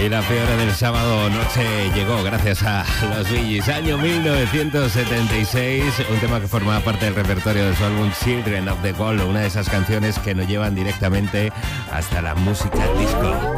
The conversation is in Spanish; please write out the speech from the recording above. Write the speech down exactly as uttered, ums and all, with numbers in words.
Y la peor del sábado noche llegó gracias a los Bee Gees. Año mil novecientos setenta y seis, un tema que formaba parte del repertorio de su álbum Children of the Gold, una de esas canciones que nos llevan directamente hasta la música disco.